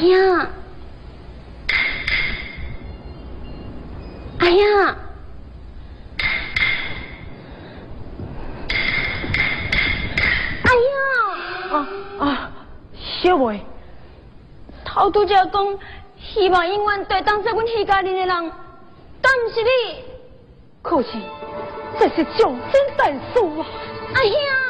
呀，哎呀，哎呀！ 小妹， 头拄则讲，希望永远对当做阮许家人的人，但是你， 可是这是重身大事啊！ 哎呀！